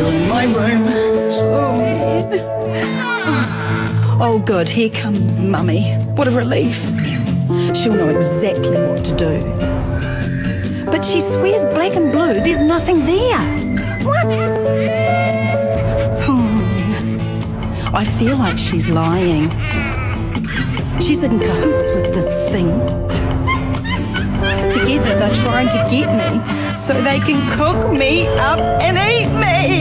in my room. Oh good, here comes Mummy. What a relief. She'll know exactly what to do. But she swears black and blue, there's nothing there. What? I feel like she's lying. She's in cahoots with this thing. Together they're trying to get me so they can cook me up and eat me.